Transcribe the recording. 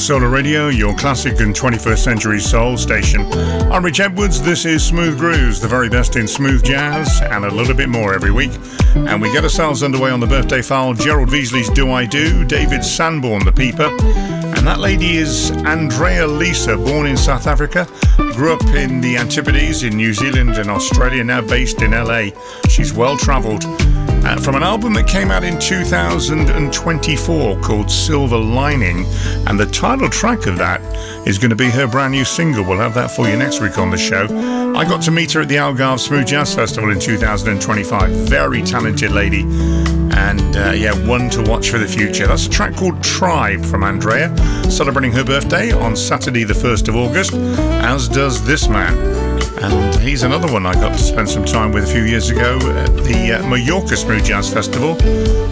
Solar Radio, your classic and 21st century soul station. I'm Rich Edwards. This is Smooth Grooves, the very best in smooth jazz and a little bit more every week. And we get ourselves underway on the birthday file. Gerald Veasley's Do I Do, David Sanborn, the Peeper. And that lady is Andrea Lisa, born in South Africa, grew up in the Antipodes in New Zealand and Australia, now based in LA. She's well travelled. From an album that came out in 2024 called Silver Lining, and the title track of that is going to be her brand new single. We'll have that for you next week on the show. I got to meet her at the Algarve Smooth Jazz Festival in 2025. Very talented lady, and one to watch for the future. That's a track called Tribe from Andrea, celebrating her birthday on Saturday the 1st of August, as does this man. And he's another one I got to spend some time with a few years ago at the Mallorca Smooth Jazz Festival.